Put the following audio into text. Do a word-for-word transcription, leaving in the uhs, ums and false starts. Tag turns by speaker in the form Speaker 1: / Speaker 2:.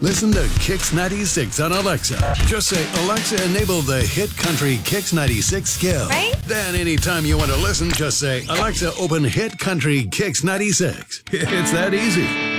Speaker 1: Listen to Kix ninety-six on Alexa. Just say, Alexa, enable the hit country Kix ninety-six skill.
Speaker 2: Right?
Speaker 1: Then anytime you want to listen, just say, Alexa, open hit country Kix ninety-six. It's that easy.